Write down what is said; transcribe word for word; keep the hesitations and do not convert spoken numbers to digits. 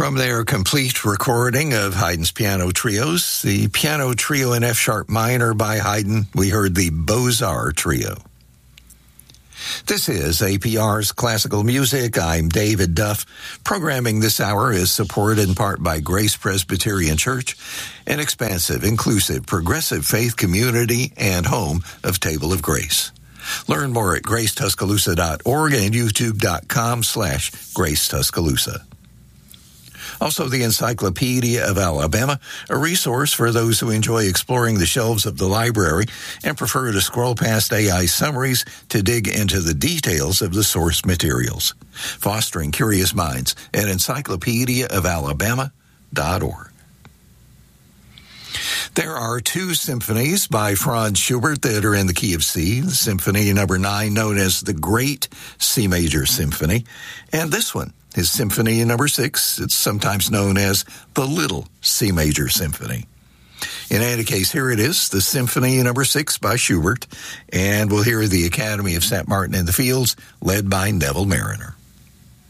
From their complete recording of Haydn's piano trios, the piano trio in F-sharp minor by Haydn, we heard the Beaux-Arts Trio. This is A P R's Classical Music. I'm David Duff. Programming this hour is supported in part by Grace Presbyterian Church, an expansive, inclusive, progressive faith community and home of Table of Grace. Learn more at grace tuscaloosa dot org and youtube.com slash Grace Tuscaloosa. Also, the Encyclopedia of Alabama, a resource for those who enjoy exploring the shelves of the library and prefer to scroll past A I summaries to dig into the details of the source materials. Fostering curious minds at encyclopedia of alabama dot org. There are two symphonies by Franz Schubert that are in the key of C. The Symphony number nine, known as the Great C Major Symphony, and this one, his Symphony number six. It's sometimes known as the Little C Major Symphony. In any case, here it is, the Symphony number six by Schubert, and we'll hear the Academy of Saint Martin in the Fields, led by Neville Mariner.